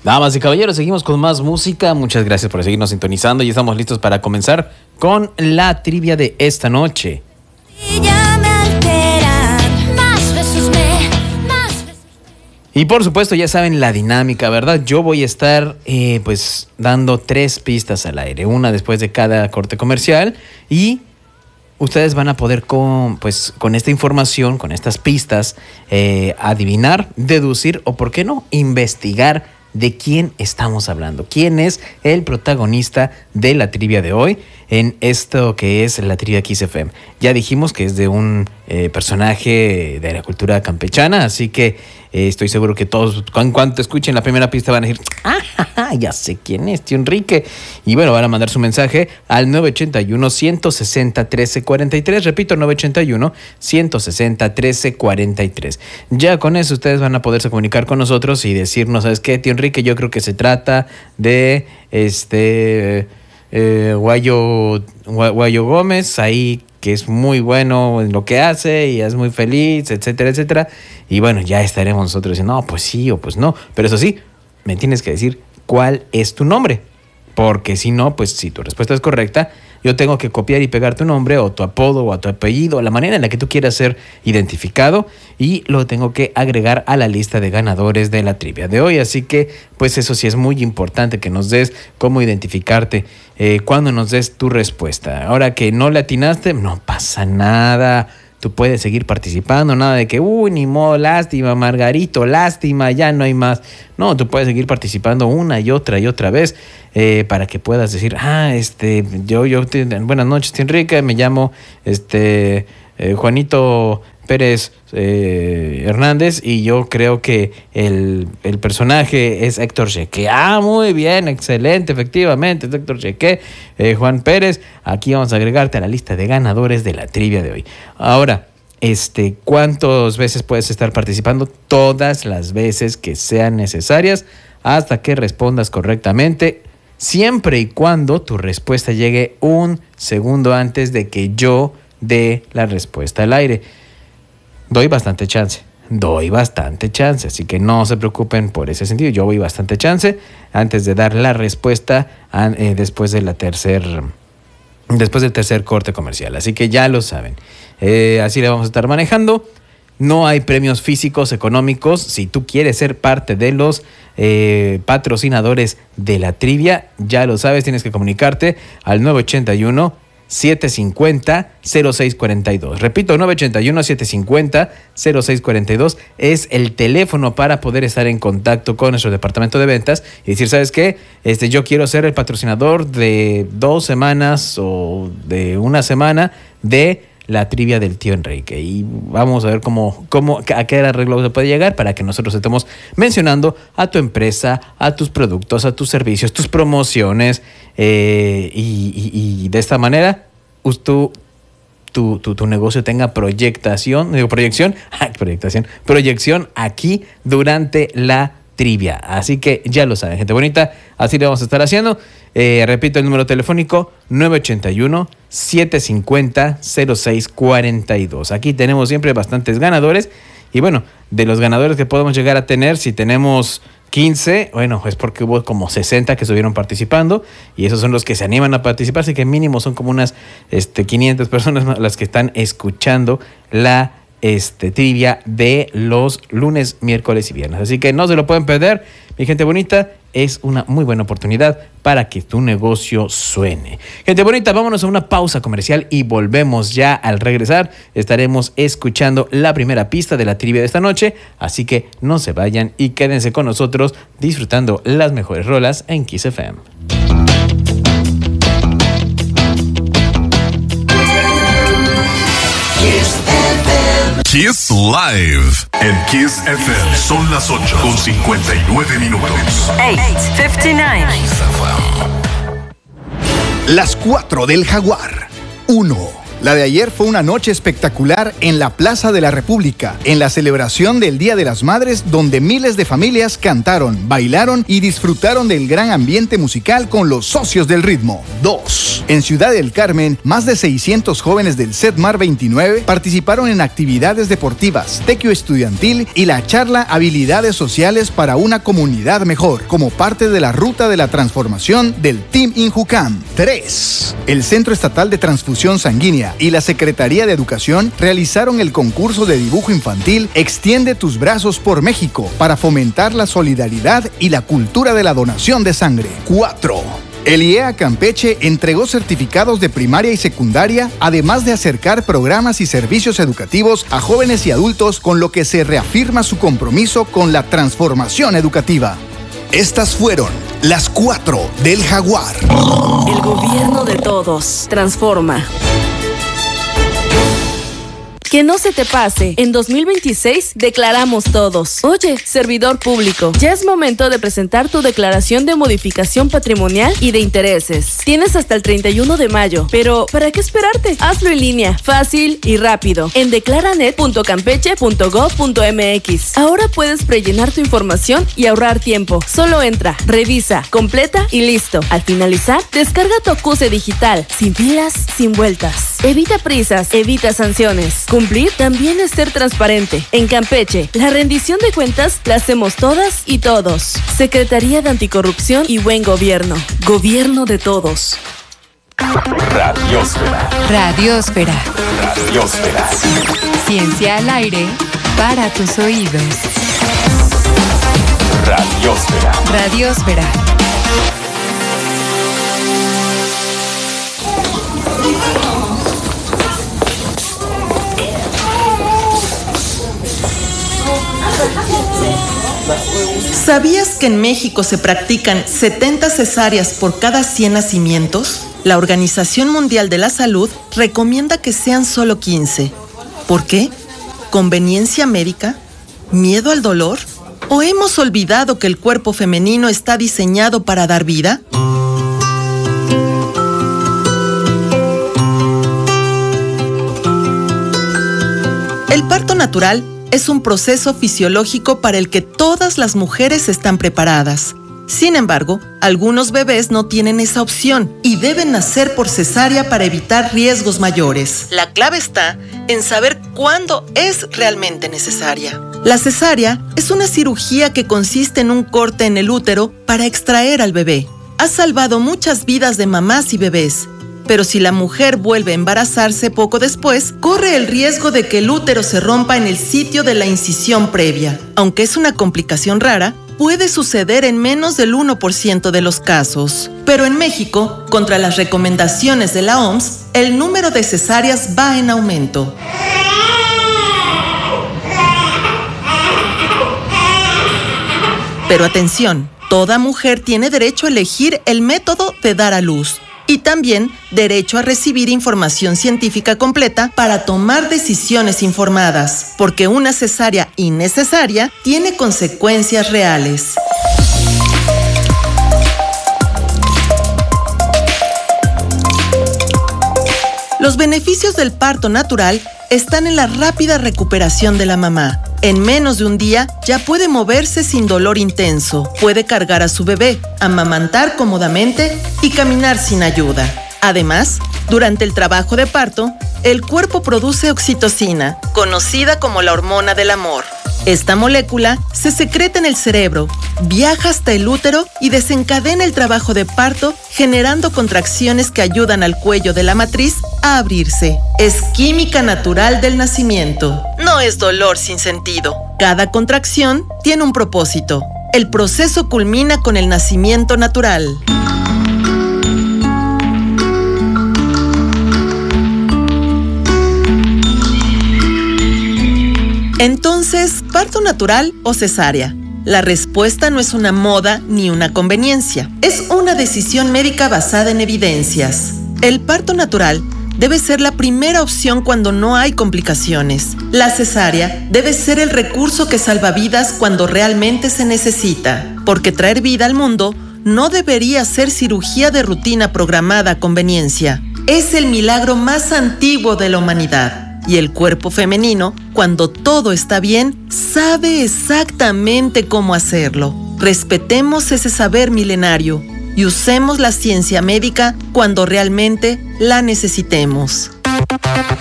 Damas y caballeros, seguimos con más música. Muchas gracias por seguirnos sintonizando y estamos listos para comenzar con la trivia de esta noche. Y por supuesto ya saben la dinámica, ¿verdad? Yo voy a estar pues dando 3 pistas al aire, una después de cada corte comercial, y ustedes van a poder con esta información, con estas pistas, adivinar, deducir o, por qué no, investigar de quién estamos hablando. ¿Quién es el protagonista de la trivia de hoy en esto que es la trivia Kiss FM? Ya dijimos que es de un personaje de la cultura campechana, así que estoy seguro que todos, en cuanto escuchen la primera pista, van a decir, ya sé quién es, tío Enrique. Y bueno, van a mandar su mensaje al 981-160-1343. Repito, 981-160-1343. Ya con eso ustedes van a poderse comunicar con nosotros y decirnos, ¿sabes qué, tío Enrique? Yo creo que se trata de Guayo Gómez, ahí, que es muy bueno en lo que hace y es muy feliz, etcétera, etcétera. Y bueno, ya estaremos nosotros diciendo, no, pues sí o pues no. Pero eso sí, me tienes que decir cuál es tu nombre. Porque si no, pues si tu respuesta es correcta, yo tengo que copiar y pegar tu nombre o tu apodo o tu apellido, la manera en la que tú quieras ser identificado, y lo tengo que agregar a la lista de ganadores de la trivia de hoy. Así que, pues eso sí es muy importante que nos des cómo identificarte cuando nos des tu respuesta. Ahora que no le atinaste, no pasa nada. Tú puedes seguir participando, nada de que, ni modo, lástima, Margarito, lástima, ya no hay más. No, tú puedes seguir participando una y otra vez para que puedas decir, buenas noches, Enrique, me llamo Juanito Pérez Hernández y yo creo que el personaje es Héctor Cheque. Muy bien, excelente, efectivamente, es Héctor Cheque. Juan Pérez, aquí vamos a agregarte a la lista de ganadores de la trivia de hoy. Ahora, ¿cuántas veces puedes estar participando? Todas las veces que sean necesarias hasta que respondas correctamente, siempre y cuando tu respuesta llegue un segundo antes de que yo dé la respuesta al aire. Doy bastante chance, así que no se preocupen por ese sentido. Yo doy bastante chance antes de dar la respuesta después del tercer corte comercial, así que ya lo saben. Así le vamos a estar manejando. No hay premios físicos, económicos. Si tú quieres ser parte de los patrocinadores de la trivia, ya lo sabes, tienes que comunicarte al 981-750-0642. Repito, 981-750-0642 es el teléfono para poder estar en contacto con nuestro departamento de ventas y decir, ¿sabes qué? Yo quiero ser el patrocinador de 2 semanas o de 1 semana de la trivia del tío Enrique, y vamos a ver a qué arreglo se puede llegar para que nosotros estemos mencionando a tu empresa, a tus productos, a tus servicios, tus promociones, y de esta manera tu negocio tenga proyección aquí durante la trivia. Así que ya lo saben, gente bonita, así le vamos a estar haciendo. Repito el número telefónico, 981-750-0642. Aquí tenemos siempre bastantes ganadores. Y bueno, de los ganadores que podemos llegar a tener, si tenemos 15, bueno, es porque hubo como 60 que estuvieron participando, y esos son los que se animan a participar, así que mínimo son como unas 500 personas las que están escuchando la trivia de los lunes, miércoles y viernes. Así que no se lo pueden perder, mi gente bonita. Es una muy buena oportunidad para que tu negocio suene. Gente bonita, vámonos a una pausa comercial y volvemos ya. Al regresar estaremos escuchando la primera pista de la trivia de esta noche, así que no se vayan y quédense con nosotros disfrutando las mejores rolas en Kiss FM. Kiss Live en Kiss FM. Son las 8:59. 8:59. Las 4 del Jaguar. 1, La de ayer fue una noche espectacular en la Plaza de la República, en la celebración del Día de las Madres, donde miles de familias cantaron, bailaron y disfrutaron del gran ambiente musical con los socios del ritmo. 2. En Ciudad del Carmen, más de 600 jóvenes del CEDMAR 29 participaron en actividades deportivas, tequio estudiantil y la charla Habilidades Sociales para una Comunidad Mejor, como parte de la ruta de la transformación del Team Injucam. 3. El Centro Estatal de Transfusión Sanguínea y la Secretaría de Educación realizaron el concurso de dibujo infantil Extiende tus brazos por México para fomentar la solidaridad y la cultura de la donación de sangre. 4. El IEA Campeche entregó certificados de primaria y secundaria, además de acercar programas y servicios educativos a jóvenes y adultos, con lo que se reafirma su compromiso con la transformación educativa. Estas fueron las 4 del Jaguar. El gobierno de todos. Transforma. Que no se te pase, en 2026 declaramos todos. Oye, servidor público, ya es momento de presentar tu declaración de modificación patrimonial y de intereses. Tienes hasta el 31 de mayo, pero ¿para qué esperarte? Hazlo en línea, fácil y rápido, en declaranet.campeche.gov.mx. Ahora puedes prellenar tu información y ahorrar tiempo. Solo entra, revisa, completa y listo. Al finalizar, descarga tu acuse digital, sin filas, sin vueltas. Evita prisas, evita sanciones. Cumplir también es ser transparente. En Campeche, la rendición de cuentas la hacemos todas y todos. Secretaría de Anticorrupción y Buen Gobierno. Gobierno de todos. Radiosfera. Radiosfera. Radiosfera. Ciencia al aire para tus oídos. Radiosfera. Radiosfera. ¿Sabías que en México se practican 70 cesáreas por cada 100 nacimientos? La Organización Mundial de la Salud recomienda que sean solo 15. ¿Por qué? ¿Conveniencia médica? ¿Miedo al dolor? ¿O hemos olvidado que el cuerpo femenino está diseñado para dar vida? El parto natural es un proceso fisiológico para el que todas las mujeres están preparadas. Sin embargo, algunos bebés no tienen esa opción y deben nacer por cesárea para evitar riesgos mayores. La clave está en saber cuándo es realmente necesaria. La cesárea es una cirugía que consiste en un corte en el útero para extraer al bebé. Ha salvado muchas vidas de mamás y bebés. Pero si la mujer vuelve a embarazarse poco después, corre el riesgo de que el útero se rompa en el sitio de la incisión previa. Aunque es una complicación rara, puede suceder en menos del 1% de los casos. Pero en México, contra las recomendaciones de la OMS, el número de cesáreas va en aumento. Pero atención, toda mujer tiene derecho a elegir el método de dar a luz. Y también derecho a recibir información científica completa para tomar decisiones informadas, porque una cesárea innecesaria tiene consecuencias reales. Los beneficios del parto natural están en la rápida recuperación de la mamá. En menos de un día ya puede moverse sin dolor intenso, puede cargar a su bebé, amamantar cómodamente y caminar sin ayuda. Además, durante el trabajo de parto, el cuerpo produce oxitocina, conocida como la hormona del amor. Esta molécula se secreta en el cerebro, viaja hasta el útero y desencadena el trabajo de parto, generando contracciones que ayudan al cuello de la matriz a abrirse. Es química natural del nacimiento. No es dolor sin sentido. Cada contracción tiene un propósito. El proceso culmina con el nacimiento natural. Entonces, ¿parto natural o cesárea? La respuesta no es una moda ni una conveniencia. Es una decisión médica basada en evidencias. El parto natural debe ser la primera opción cuando no hay complicaciones. La cesárea debe ser el recurso que salva vidas cuando realmente se necesita, porque traer vida al mundo no debería ser cirugía de rutina programada a conveniencia. es el milagro más antiguo de la humanidad. Y el cuerpo femenino, cuando todo está bien, sabe exactamente cómo hacerlo. Respetemos ese saber milenario y usemos la ciencia médica cuando realmente la necesitemos.